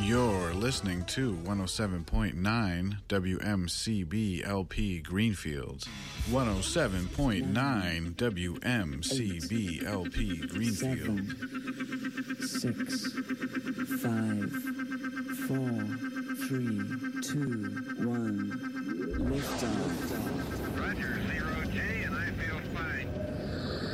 You're listening to 107.9 WMCB LP Greenfield. 107.9 WMCB LP Greenfield. 7, 6, 5, 4, 3, 2, 1. Liftoff. Roger, 0J, and I feel fine.